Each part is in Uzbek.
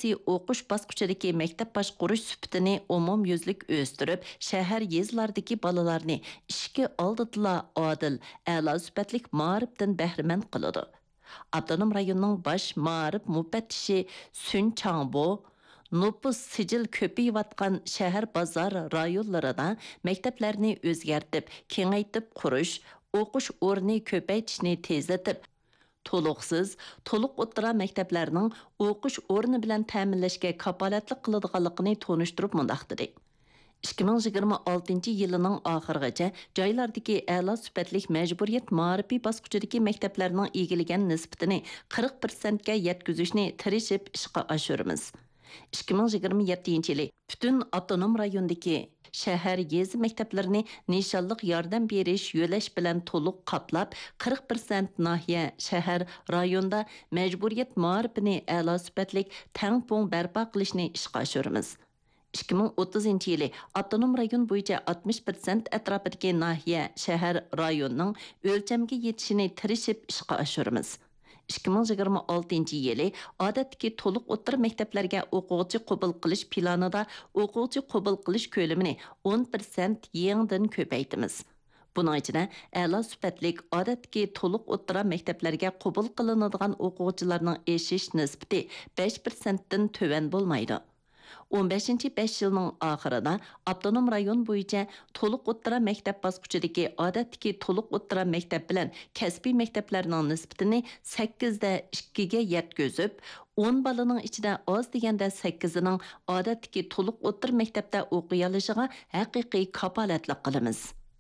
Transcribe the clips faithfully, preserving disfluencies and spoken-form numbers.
siyosiy o'qish bosqichidagi maktab boshqarish sifatini umumyuzlik o'stirib, shahar yezlardagi bolalarni ishki oldidila odil, a'lo sifatlik ma'rifdan bahramand qiladi. Avtonom rayonning bosh ma'rif mufattishi Sun Changbo nüfus sicil köpeyiyotgan şəhər bazar rayonlarida maktablarni o'zgartib, kengaytib qurish, o'qish o'rni ko'paytishni tezlatib, to'liqsiz, to'liq o'ttira maktablarning o'qish o'rni bilan ta'minlashga kapolatlik qiladiganligini tonishtirib mundaq dedi. ikki ming yigirma oltinchi yilining oxirigacha joylardagi a'lo sifatlik majburiyat ma'rifiy bosqichidagi maktablarning egillagan nisbatini qirq prosentga yetkazishni tirishib ishga oshiramiz. ikki ming yigirma yettinchi yili bütün avtonom rayondagi shahar yezi maktablarini nishonliq yordam berish yo'lash bilan to'liq qoplab, qirq prosent nahiya shahar rayonda majburiyat ma'rifini a'lo sifatlik tangpung barpo qilishni ishga oshiramiz. ikki ming o'ttizinchi yili avtonom rayon bo'yicha oltmish prosent atrofidagi nahiya shahar rayonning o'lchamga yetishini tirishib ishga oshiramiz. ikki ming yigirma oltinchi yili odatdagi to'liq o'rta maktablarga o'quvchi qabul qilish planida o'quvchi qabul qilish ko'lamini o'n prosent yangidan ko'paytamiz. Buning ichida a'lo sifatlik odatdagi to'liq o'rta maktablarga qabul qilinadigan o'quvchilarning eshish nisbati besh prosentdan tuvan bo'lmaydi. o'n beshinchi besh yilning oxirida avtonom rayon bo'yicha to'liq o'rta maktab bosqichidagi odatdagi to'liq o'rta maktab bilan kasbiy maktablarning nisbatini sakkiz da ikkiga yetkazib, o'n balaning ichida oz deganda sakkizining odatdagi to'liq o'rta maktabda o'qiy olishiga haqiqiy kapolatlik qilamiz.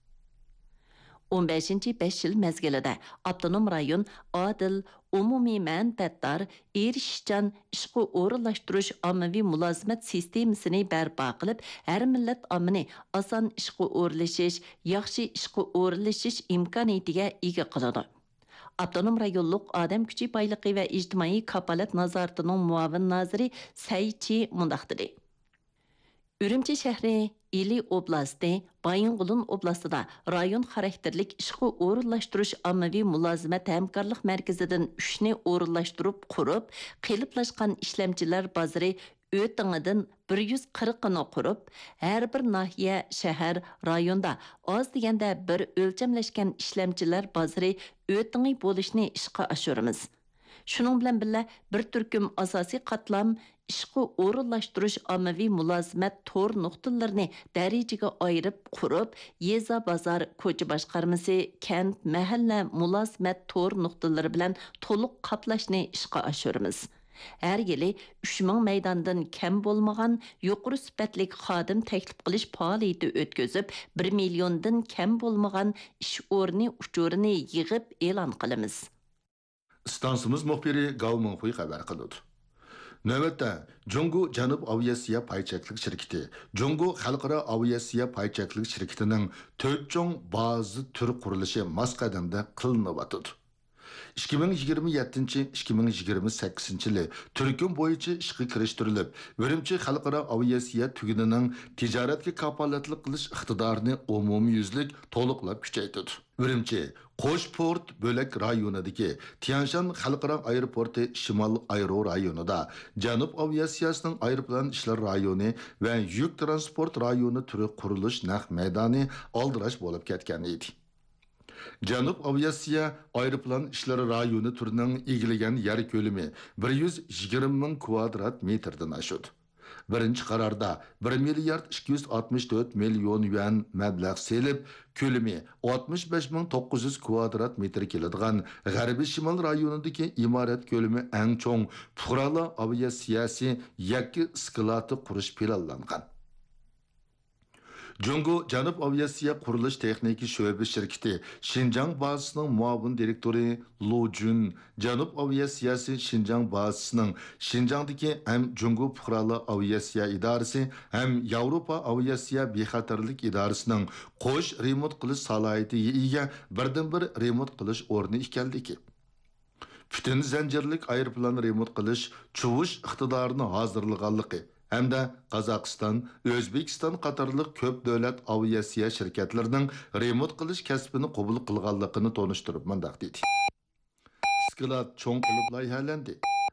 o'n beshinchi besh yil mezgilida avtonom rayon adil, umumiy manfaatdor, erishishchan ishqi o'rinlashtirish ommaviy mulozimat sistemasini barpo qilib, har millat ommani oson ishqi o'rinlashish, yaxshi ishqi o'rinlashish imkoniyatiga ega qiladi. Avtonom rayonluq odam kuchi boyligi va ijtimoiy kapolat nazoratining muavin naziri Saychi mundaq dedi. Ürümçi shahri İli oblasti, Bayınqulun oblastida rayon xarakterlik ishqi o'rinlashtirish ommaviy mulozimat hamkorlik markazidan uchni o'rinlashtirib qurib, qeliplashgan ishlamchilar bozori o'tingidan bir yuz qirqini qurib, har bir nahiya, shahar, rayonda oz deganda bir o'lchamlashgan ishlamchilar bozori o'tingi bo'lishni ishga oshiramiz. Şunun bilan birga bir turkum asosiy qatlam ishqi o'rinlashtirish ommaviy mulozimat tor nuqtalarini darajaga ayirib qurib, yeza bozor, ko'cha boshqarmasi, kent, mahalla mulozimat tor nuqtalari bilan to'liq qaplashni ishga oshiramiz. Her yili uch ming maydondan kam bo'lmagan yuqori sifatli xodim taklif qilish faoliyati o'tkazib, bir milliondan kam bo'lmagan ish o'rni uchurini yig'ib e'lon qilamiz. Stansimiz muxbiri Gao Minghui xabar qildi. Navbatda Jungo Janub Aviasiya paychaklik shirkati, Jungo Xalqaro Aviasiya paychaklik shirkatining to'rt cho'ng ba'zi tur qurilishi masqadamda qilinayotdi. ikki ming yigirma yettinchi ikki ming yigirma sakkizinchi yili turkum bo'yicha ishga kirishtirilib, Urumchi Xalqaro Aviasiya tugunining tijoratga kapolatlik qilish iqtidorini umumyuzlik to'liqlab kuchaytirdi. Urumchi Qo'shport bo'lak rayonidagi Tianshan xalqaro aeroporti Shimol aero rayonida Janub aviatsiyasining aeroplan ishlar rayoni va yuk transport rayoni turi qurilish naq maydoni oldirash bo'lib ketgan edi. Janub aviatsiya aeroplan ishlari rayoni turining egillagan yer ko'lami bir yuz yigirma ming kvadrat metrdan oshadi. Birinchi qarorda bir milliard ikki yuz oltmish to'rt million yuan mablag' selib, ko'lami oltmish besh ming to'qqiz yuz kvadrat metr keladigan G'arbiy Shimol rayonidagi imorat ko'lami eng cho'ng fuqarolar aviatsiyasi yakki sklati qurish planlangan. Jungo Janub Aviasiya qurilish texniki sho'ba shirkati Xinjiang bazasining muavin direktori Lu Jun, Janub Aviasiyasi Xinjiang bazasining Xinjiangdagi ham Jungo fuqarolar aviasiya idorasi ham Yevropa aviasiya bexatarlik idorasining qo'sh remont qilish salohiyatiga ega birdan-bir remont qilish o'rni ekanligi. Bütün zanjirlik aeroplan remont qilish chuvish iqtidorini hozirlaganligi hamda Qozog'iston, O'zbekiston qatorliq ko'p davlat aviasiya shirkatlarining remont qilish kasbini qabul qilganligini tonishtirib mundaq dedi. Sklat cho'ng qilib loyihalandi.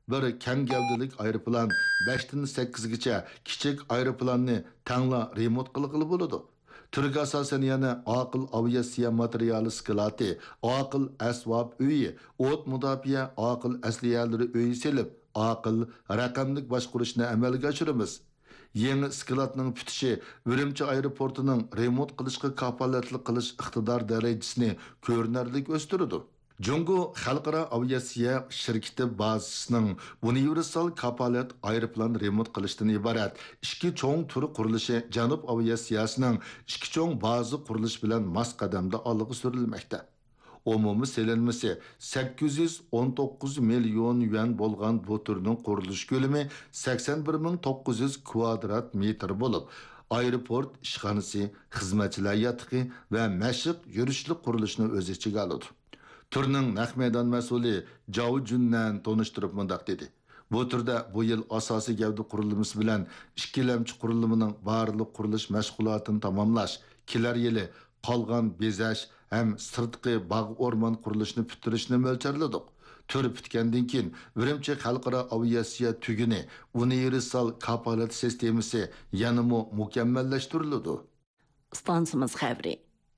bir keng gavdalik aeroplan beshdan sakkizgacha kichik aeroplanni tangla remont qilg'ili bo'ladi. Türk asasen yana aqıl aviasiya materiali skilati, aqıl asvab uyi, o't mudafiya aqıl asliyaları uyi selib, aqıl raqamlik boshqurishni amalga oshiramiz. Yangi skilatning putishi Urumchi aeroportining remont qilishga kafolatli qilish iqtidor darajasini ko'rinarli o'stirdi. Jungo Xalqaro aviasiya shirkati bazasining universal kapolat aeroplan remont qilishdan iborat ikki cho'ng turi qurilishi Janub aviasiyasining ikki cho'ng baza qurilish bilan mos qadamda olg'a surilmoqda. Umumiy selinmasi sakkiz yuz o'n to'qqiz million yuan bo'lgan bu turning qurilish ko'lami sakson bir ming to'qqiz yuz kvadrat metr bo'lib, aeroport ishxonasi, xizmatchilar yotiqi va mashq yurishlik qurilishni o'z ichiga oladi. Turning naq maydon mas'uli Jao Junnan tonishtirib mundaq dedi. Bu turda bu yil asosiy gavda qurilmasi bilan ikkilamchi qurilmaning barliq qurilish mashg'ulotini tamomlash, kelar yili qolgan bezash ham sirtqi bog' o'rmon qurilishini bitirishni mo'ljalladik. Tur bitgandan keyin Urumchi xalqaro aviasiya tuguni universal kapolat sistemasi yanada mukammallashtiriladi. Stansimiz xavri.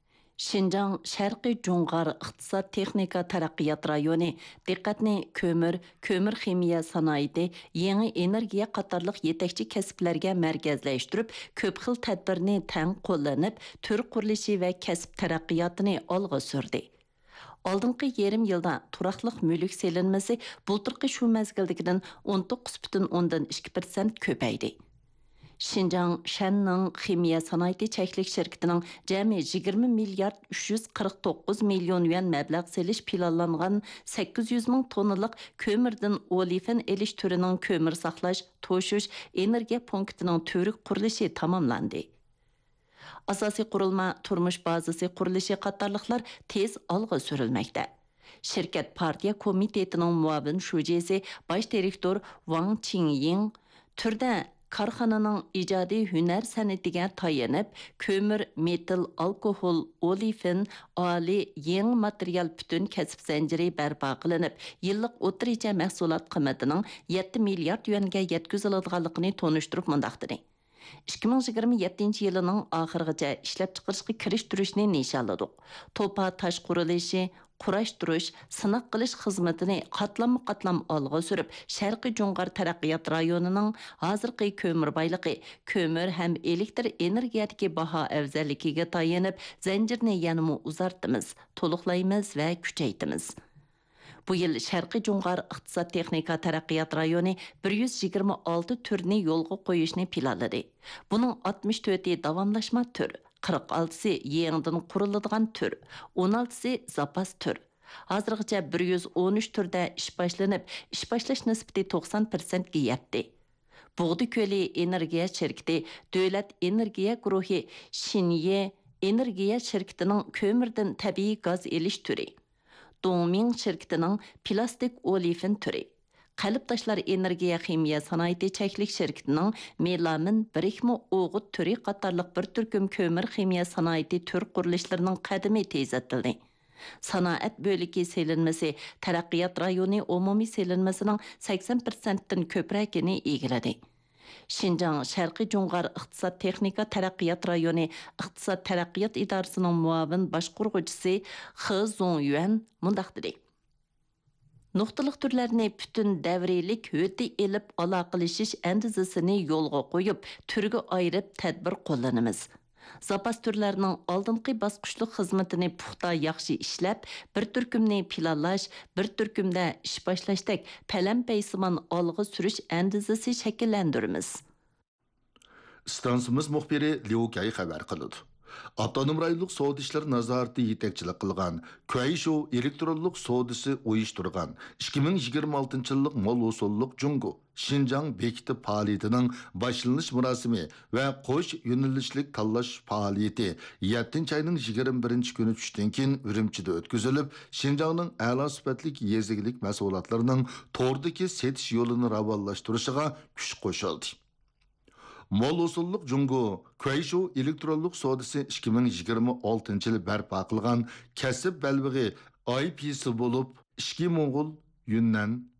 Şinjan Şərqi Cunğar İqtisad Texnika Taraqqiyat rayoni diqqətni kömür, kömür ximiya sanoati, yeni energiya qatarlıq yetakchi kasblarga mərkəzləşdirib, köp xil tədbirni təng qo'llanib, tür qurilishi va kasb taraqqiyotini olg'a surdi. Oldingi yarim yilda turaqlıq mülk selinmasi bulturqi shu mezgildagidan o'n to'qqiz butun o'ndan ikki persent ko'paydi. Şinjan Shanning ximiya sanoati cheklik shirkatining jami yigirma milliard uch yuz qirq to'qqiz million yuan mablag' selish planlangan sakkiz yuz ming tonnalik ko'mirdan olifin elish turining ko'mir saqlash, to'shish, energiya punktining to'rik qurilishi tamomlandi. Asosiy qurilma, turmush bazasi qurilishi qatorliqlar tez olg'a surilmoqda. Shirkat partiya komitetining muavin shujesi bosh direktor Wang Qingying turda Karxananing ijodiy hunar san'atiga tayanib, ko'mir, metal, alkohol, olifin, oliy, yangi material butun kasb zanjiri barpo qilinib, yillik o'rtacha mahsulot qiymatining yetti milliard yuanga yetkaziladiganligini tonishtirib mundaq dedi. ikki ming yigirma yettinchi yilining oxirigacha ishlab chiqarishga kirishtirishni nishonladik. To'pa tosh qurilishi, qurashtirish, sinoq qilish xizmatini qatlam-qatlam olg'a surib, Sharqiy Junğar taraqqiyot rayonining hozirgi ko'mir boyligi, ko'mir ham elektr energiyadagi baho afzalligiga tayanib, zanjirni yanada uzartimiz, to'liqlaymiz va kuchaytimiz. Bu yil Sharqiy Junğar İqtisad Texnika Taraqqiyot rayoni bir yuz yigirma olti turni yo'lga qo'yishni planladi. Buning oltmish to'rti davomlashma tur, qirq oltisi yangidan quriladigan tur, o'n oltisi zapas tur. Hozirgacha bir yuz o'n uch turda ish boshlanib, ish boshlash nisbati to'qson persent ga yetdi. Bug'di ko'li energiya shirkati, davlat energiya guruhi Shinye energiya shirkatining ko'mirdan tabiiy gaz elish turi, Dongming shirkatining plastik olifin turi, Qalbtaşlar energiya ximiya sanoati cheklik shirkatining melamin birikma o'g'it turi qatorliq bir turkum ko'mir ximiya sanoati tur qurilishlarining qadami tezatildi. Sanoat bo'ligi selinmasi taraqqiyot rayoni umumiy selinmasining sakson persentdan ko'pragini egiladi. Şinjan Şərqi Junğar İqtisad Texnika Taraqqiyot rayoni İqtisad Taraqqiyot idorasining muavin boshqaruvchisi He Zongyuan mundaq dedi. Nuqtaliq turlarni bütün davriylik höti elib aloqalashish andizasini yo'lga qo'yib, turga ayirib tadbir qo'llanamiz. Zapas turlarining oldingi bosqichlik xizmatini puxta yaxshi ishlab, bir turkumni planlash, bir turkumda ish boshlashdek palam-paysimon olg'a surish andizasi shakllantiramiz. Stansimiz muxbiri Liu Kay xabar qildi. Avtonom rayonluq savdo ishlari nazorati yetakchilik qilgan Kuayshu elektronlik savdosi uyushtirgan ikki ming yigirma oltinchi yillik mol usullik Jungo Şinjan bekiti faoliyatining boshlanish murosimi va qo'sh yo'nalishlik tanlash faoliyati yettinchi oyning yigirma birinchi kuni tushdan keyin Urumchida o'tkazilib, Şinjanning a'lo sifatli yezigilik mahsulotlarining to'rdagi setish yo'lini ravonlashtirishiga kuch qo'shildi. Mol usulluk Jungo Kuayshu elektronlik savdosi ikki ming yigirma oltinchi yil barpo qilgan kasb balbig'i I P'si bo'lib, ikki Mo'g'ul, Yunnan,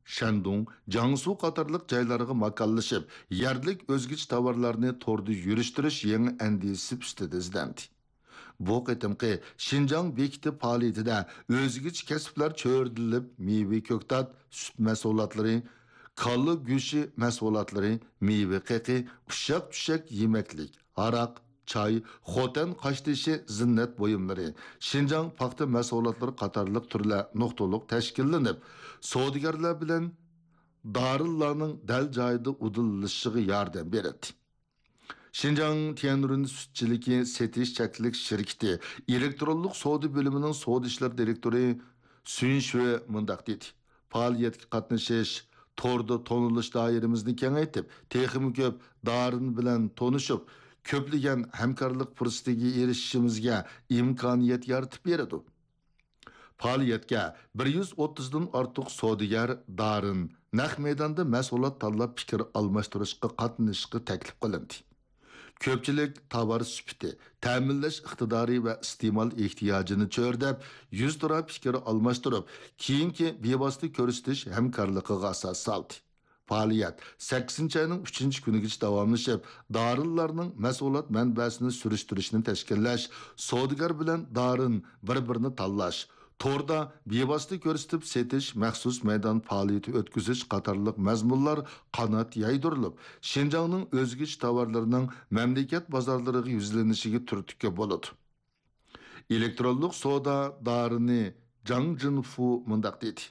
Shandong, Jiangsu qatorliq joylarga makonlashib, yerlik o'zgich tovarlarni to'rda yurishtirish yangi andisi ustida izlandi. Bu qitimqi Şinjan bekiti faoliyatida o'zgich kasblar cho'rdilib, meva ko'ktat, sut mahsulotlari, kalla go'shi mahsulotlari, meva qiqi, ushaq tushak yemeklik, aroq, çay, xotan qaştishi zinnat buyumlari, Şinjan paxta mahsulotlari qatorliq turlar nuqtaliq tashkillanib, savdogarlar bilan darillarning dal joyida udilishiga yordam beradi. Şinjan Tianrun Sütçiliki Setiş Çeklik Şirketi elektronluk savdo bölümünün savdo işler direktörü Sun Shui mundaq dedi. Faaliyetga qatnashish, torda tonilish doiramizni kengaytib, texnik ko'p darin bilan tonishib, ko'plagan hamkorlik fursatiga erishishimizga imkoniyat yaratib beradi. Faaliyetga bir yuz o'ttizdan ortiq savdogar darin naq maydonda mas'uliyat tanlab fikr almashtirishga qatnashishga taklif qilindi. Ko'pchilik tovar sifati, ta'minlash iqtidori va iste'mol ehtiyojini cho'rdab, yuz taraf fikr almashtirib, keyingi bevosita ko'rsatish hamkorligiga asos soldi. Faaliyat sakkizinchi ayning uchinchi kunigacha davomlashib, dorillarning mas'uliyat manbasini surishtirishni tashkillash, savdogar bilan dorin bir-birini tanlash, torda bevosita ko'rsatib setish, maxsus maydon faoliyati o'tkazish qatorliq mazmunlar qanot yaydirilib, Şinjanning o'zgich tovarlarining mamlakat bozorlariga yuzlanishiga turtki bo'ladi. Elektronlik savdo darini Zhang Jinfu mundaq dedi.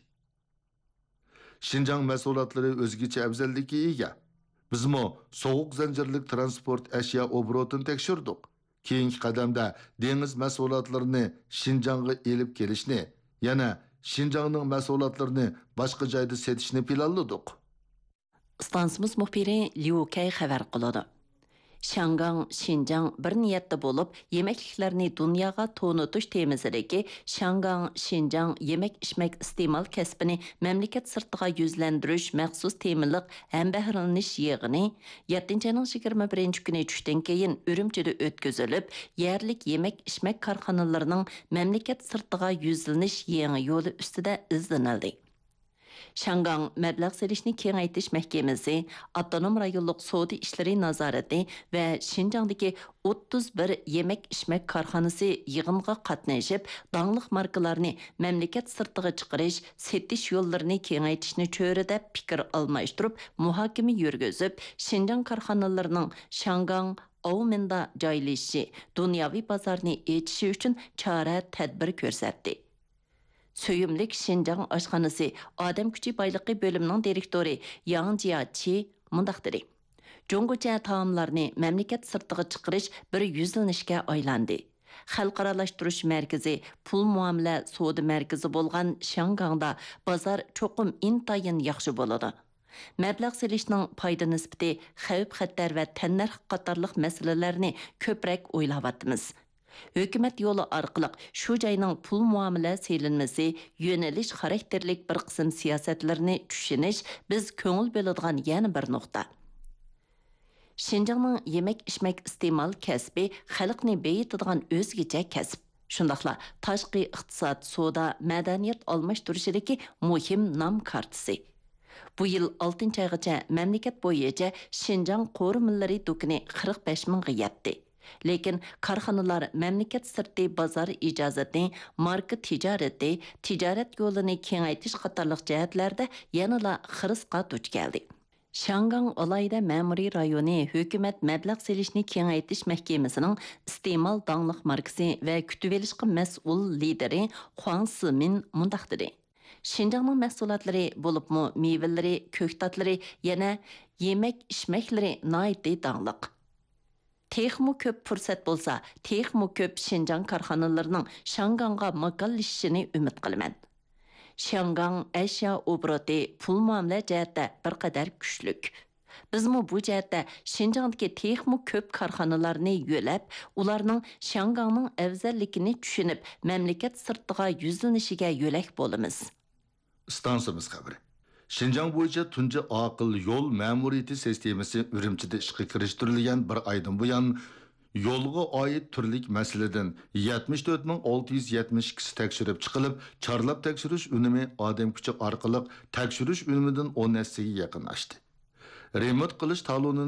Şinjan mahsulotlari o'zgacha afzallikka ega. Bizmo sovuq zanjirlik transport ashyo obrotini tekshirdik. Keyingi qadamda dengiz mahsulotlarini Şinjanga elib kelishni, yana Şinjanning mahsulotlarini boshqa joyda setishni planladik. Stansimiz muxbiri Liu Kay xabar qiladi. Şangang, Şinjan bir niyatda bo'lib, yemekliklarni dunyoga to'nitish temizligi Şangang, Şinjan yemek-içmek iste'mol kasbini mamlakat sirtiga yuzlantirish maxsus temizlik ham bahralanish yig'ini yettinchi ayning yigirma birinchi kuni tushdan keyin Urumchida o'tkazilib, yerlik yemek-içmek korxonalarining mamlakat sirtiga yuzlanish yangi yo'li ustida izlanildi. Şangang mablag' selishni kengaytirish mahkamasi, avtonom rayonluq savdo ishlari nazorati va Şinjandagi o'ttiz bir yemek-içmek korxonasi yig'inga qatnashib, dangliq markalarni mamlakat sirtiga chiqarish, setish yo'llarini kengaytirishni cho'rida fikr almashtirib, muhokama yurgizib, Şinjan korxonalarining Şangang Auminda joylashishi, dunyoviy bozorni echishi uchun chora tadbir ko'rsatdi. Söyümlük Şinjan aşxanası Adam Küçü Baylıqı bölümünün direktori Yang Jiachi mundaq dedi. Jonggocha taomlarni mamlakat sirtiga chiqarish bir yuzlanishga aylandi. Xalqaralashtirish markazi, pul muomala savdo markazi bo'lgan Şangangda bozor cho'qim intayin yaxshi bo'ladi. Mablag' selishning foyda nisbati, xavf-xatar va tannarx qatorliq masalalarni ko'proq o'ylayapmiz. Hökumət yolu arqılıq şu joyning pul muomala selinmasi, yo'nalish xarakterlik bir qism siyosatlarni tushunish biz ko'ngil bo'ladigan yana bir nuqta. Şinjanning yemek-içmek iste'mol kasbi xalqni beyitadigan o'zgacha kasb. Shundaqla tashqi iqtisod, savdo, madaniyat almashtirishidagi muhim nom kartasi. Bu yil oltinchi oygacha mamlakat bo'yicha Şinjan qo'rimillari do'koni qirq besh mingga yetdi. Lekin korxonalar mamlakat sirti bozor ijozatini, marka tijorati, tijorat yo'lini kengaytirish qatorliq jihatlarda yanada xirisqa duch keldi. Şangang olayda ma'muriy rayoni hukumat mablag' selishni kengaytirish mahkamasining iste'mol dangliq markasi va kutib olishga mas'ul lideri Huang Simin mundaq dedi. Şinjanning mahsulotlari bo'libmi mevalari, ko'ktatlari, yana yemek-içmeklari noiti dangliq. Texmu köp fursat bo'lsa, texmu köp Şinjan korxonalarining Şangangga makonlashishini umid qilaman. Şangang ashyo obroti pul muomala jihatda bir qadar kuchlik. Bizmi bu jihatda Şinjandagi texmu köp korxonalarni yo'lab, ularning Şangangning afzalligini tushunib, mamlakat sirtiga yuzlanishiga yo'lak bo'lamiz. Stansimiz xabari. Şinjan bo'yicha tunji aql yo'l ma'muriyati sistemasi Urumchida ishga kirishtirilgan bir oydan buyon yo'lga oid turlik masaladan yetmish to'rt ming olti yuz yetmish ikkisi tekshirib chiqilib, chorlab tekshirish unumi odam kuchi orqali tekshirish unumidan o'n nesliga yaqin oshdi. Remont qilish talonini